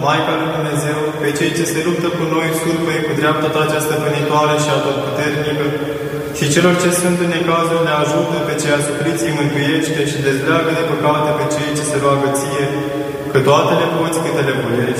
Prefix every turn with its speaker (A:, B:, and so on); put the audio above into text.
A: Maica lui Dumnezeu, pe cei ce se luptă cu noi, surpăi cu dreapta ta cea stăpânitoare și atotputernică, și celor ce sunt în necazuri le ajută, pe cei asupriți îi mântuiește și dezleagă de păcate pe cei ce se roagă ție, că toate le poți câte le voiești.